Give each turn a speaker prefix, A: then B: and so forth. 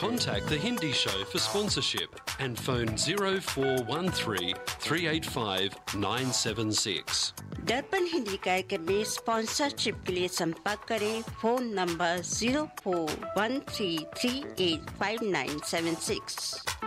A: Contact The Hindi Show for sponsorship and phone 0413 385 976.
B: दर्पण हिंदी कार्यक्रम में स्पॉन्सरशिप के लिए संपर्क करें। Phone number 0413385976।